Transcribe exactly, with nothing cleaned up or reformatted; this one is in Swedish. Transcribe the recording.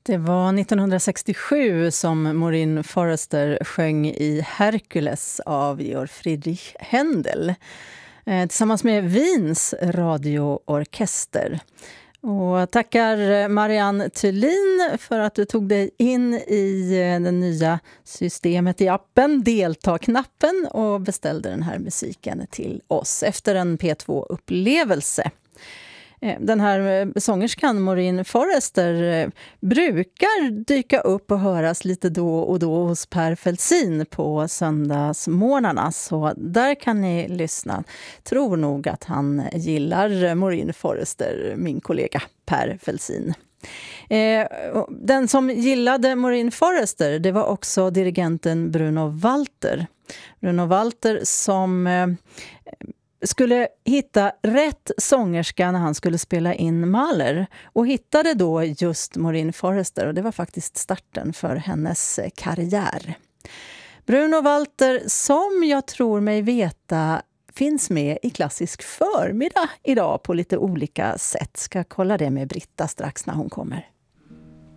Det var nittonhundrasextiosju som Maureen Forrester sjöng i Hercules av Georg Friedrich Händel eh, tillsammans med Wiens radioorkester. Och tackar Marianne Thulin för att du tog dig in i det nya systemet i appen, delta-knappen, och beställde den här musiken till oss efter en P två-upplevelse. Den här sångerskan Maureen Forrester brukar dyka upp och höras lite då och då hos Per Felsin på söndagsmorgnarna, så där kan ni lyssna. Tror nog att han gillar Maureen Forrester, min kollega Per Felsin. Den som gillade Maureen Forrester, det var också dirigenten Bruno Walter. Bruno Walter som skulle hitta rätt sångerska när han skulle spela in Mahler, och hittade då just Maureen Forrester, och det var faktiskt starten för hennes karriär. Bruno Walter, som jag tror mig veta finns med i Klassisk förmiddag idag på lite olika sätt. Ska kolla det med Britta strax när hon kommer.